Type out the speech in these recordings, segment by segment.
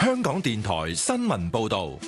香港電台新聞報道。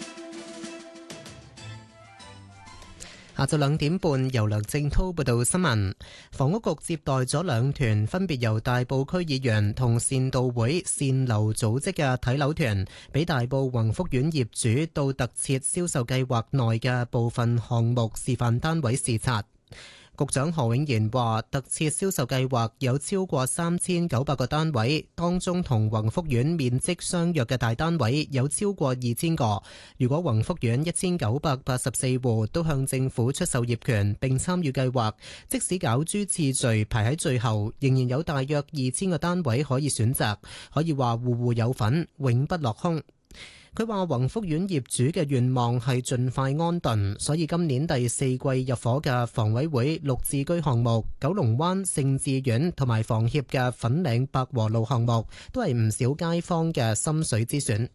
下晝2點半，由梁正滔報道新聞。房屋局接待咗2團分別由大埔區議員同善道會善樓組織嘅睇樓團，俾大埔宏福苑業主到特設銷售計劃內嘅部分項目示範單位視察。局長何永賢話，特設銷售計劃有超過3900個單位，當中同宏福苑面積相若嘅大單位有超過2000個。如果宏福苑1984戶都向政府出售業權並參與計劃，即使攪珠次序排喺最後，仍然有大約2000個單位可以選擇，可以話戶戶有份，永不落空。佢話宏福苑業主嘅願望係盡快安頓，所以今年第4季入伙嘅房委會綠置居項目、九龍灣盛智苑同埋房協嘅粉嶺百和路項目，都係唔少街坊嘅心水之選。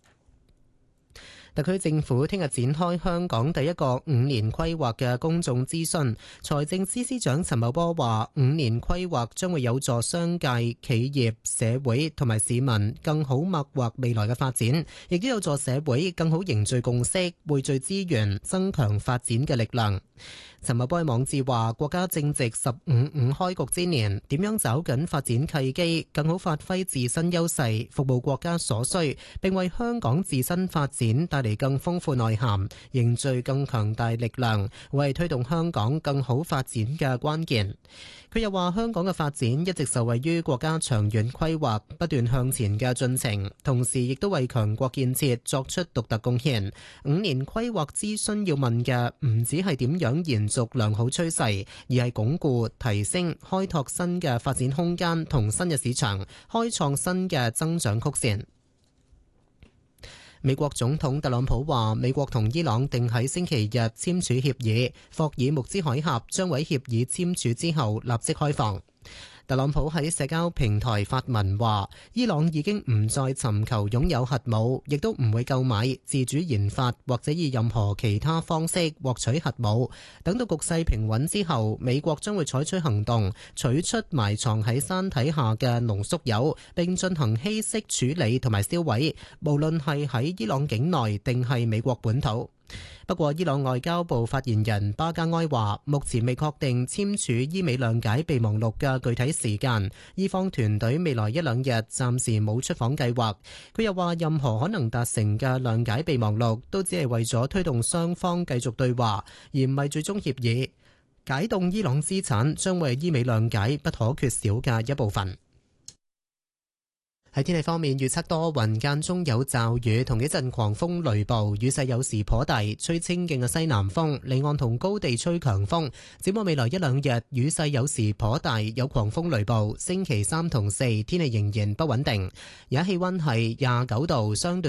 特區政府聽日展開香港第一個5年規劃嘅公眾諮詢。財政司司長陳茂波話，5年規劃將會有助商界、企業、社會同埋市民更好擘劃未來嘅發展，亦都有助社會更好凝聚共識、匯聚資源、增強發展嘅力量。陳茂波喺網誌話，國家正值15.5開局之年，點樣找緊發展契機，更好發揮自身優勢，服務國家所需，並為香港自身發展帶嚟更豐富內涵，凝聚更強大力量，為推動香港更好發展嘅關鍵。佢又話，香港嘅發展一直受惠於國家長遠規劃不斷向前嘅進程，同時亦都為強國建設作出獨特貢獻。5年規劃諮詢要問嘅唔止係點樣延續良好趨勢，而係鞏固、提升、開拓新嘅發展空間同新嘅市場，開創新嘅增長曲線。美國總統特朗普話，美國同伊朗定喺星期日簽署協議，霍爾木茲海峽將喺協議簽署之後立即開放。特朗普喺社交平台發文話，伊朗已經唔再尋求擁有核武，亦都唔會購買、自主研發或者以任何其他方式獲取核武。等到局勢平穩之後，美國將會採取行動，取出埋藏喺山體下嘅濃縮鈾，並進行稀釋處理同埋銷毀，無論係喺伊朗境內定係美國本土。不過，伊朗外交部發言人巴加埃話，目前未確定簽署伊美諒解備忘錄嘅具體時間，伊方團隊未來1-2日暫時冇出訪計劃。佢又話，任何可能達成嘅諒解備忘錄都只係為咗推動雙方繼續對話，而唔係最終協議。解凍伊朗資產將為伊美諒解不可缺少嘅一部分。喺天氣方面，預測多雲間中有驟雨同一陣狂風雷暴，雨勢有時頗大，吹清勁嘅西南風，離岸同高地吹強風。展望未來1-2日，雨勢有時頗大，有狂風雷暴。星期3同4天氣仍然不穩定。而家氣溫係29度，相對